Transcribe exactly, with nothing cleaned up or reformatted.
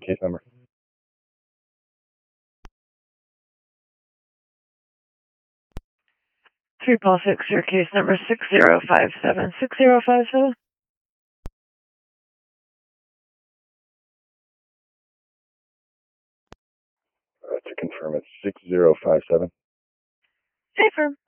case number? Three Paul Six, your case number six zero five seven. Six zero five seven? Uh, to confirm, it's six zero five seven. Affirm.